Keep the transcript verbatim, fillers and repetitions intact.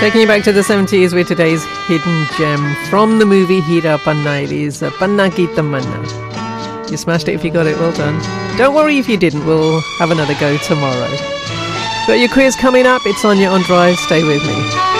Taking you back to the seventies with today's hidden gem from the movie Hira Panna. It is Panna Kita Manna. You smashed it if you got it, well done. Don't worry if you didn't, we'll have another go tomorrow. Got your quiz coming up, it's on your on drive, stay with me.